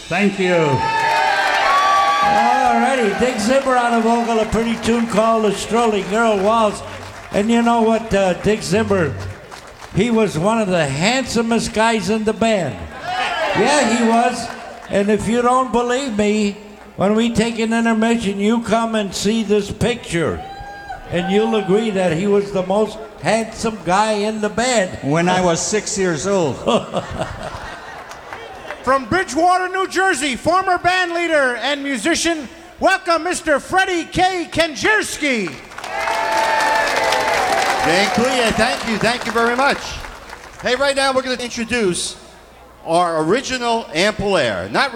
Thank you. All righty, Dick Zimmer on the vocal, a pretty tune called The Strolling Girl Waltz. And you know what, Dick Zimmer, he was one of the handsomest guys in the band. Yeah, he was. And if you don't believe me, when we take an intermission, you come and see this picture. And you'll agree that he was the most handsome guy in the band. When I was 6 years old. From Bridgewater, New Jersey, former band leader and musician, welcome Mr. Freddie K. Kenjierski. Thank you very much. Hey, right now we're going to introduce our original Ampulaire. Not